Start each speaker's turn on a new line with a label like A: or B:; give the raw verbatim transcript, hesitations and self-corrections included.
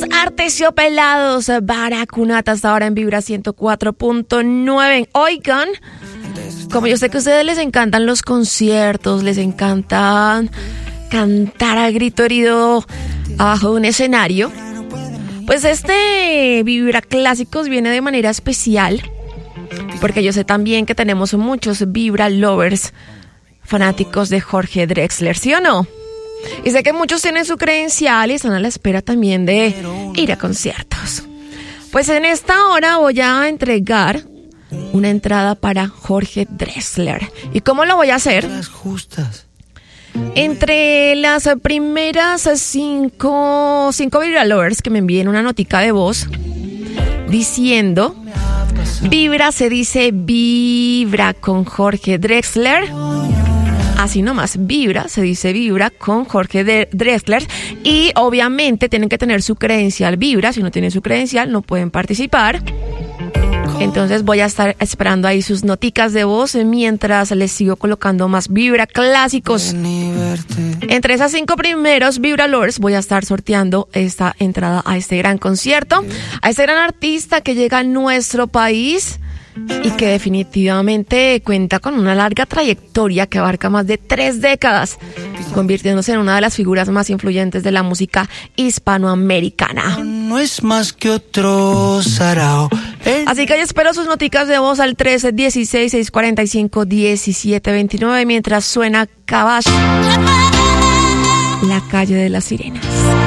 A: Aterciopelados, Baracunata, hasta ahora en Vibra ciento cuatro punto nueve. Oigan, como yo sé que a ustedes les encantan los conciertos, les encantan cantar a grito herido abajo de un escenario, pues este Vibra Clásicos viene de manera especial, porque yo sé también que tenemos muchos Vibra Lovers fanáticos de Jorge Drexler, ¿sí o no? Y sé que muchos tienen su credencial y están a la espera también de ir a conciertos. Pues en esta hora voy a entregar una entrada para Jorge Drexler. ¿Y cómo lo voy a hacer? Entre las primeras cinco, cinco Vibra Lovers que me envíen una notica de voz diciendo: Vibra, se dice Vibra con Jorge Drexler. Así nomás, Vibra, se dice Vibra con Jorge Drexler. Y obviamente tienen que tener su credencial Vibra. Si no tienen su credencial no pueden participar. Entonces voy a estar esperando ahí sus noticas de voz mientras les sigo colocando más Vibra Clásicos. Entre esas cinco primeros Vibra Lovers voy a estar sorteando esta entrada a este gran concierto, a este gran artista que llega a nuestro país y que definitivamente cuenta con una larga trayectoria que abarca más de tres décadas, convirtiéndose en una de las figuras más influyentes de la música hispanoamericana.
B: No es más que otro sarao. El...
A: Así que yo espero sus noticas de voz al trece dieciséis seiscientos cuarenta y cinco diecisiete veintinueve mientras suena Caballo, La Calle de las Sirenas.